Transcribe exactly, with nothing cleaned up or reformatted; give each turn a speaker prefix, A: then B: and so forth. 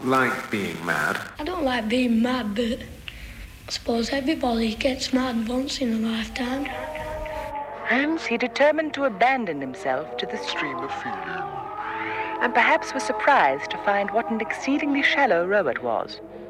A: don't like being mad.
B: I don't like being mad, but I suppose everybody gets mad once in a lifetime.
C: Hence, he determined to abandon himself to the stream of feeling, and perhaps was surprised to find what an exceedingly shallow row it was.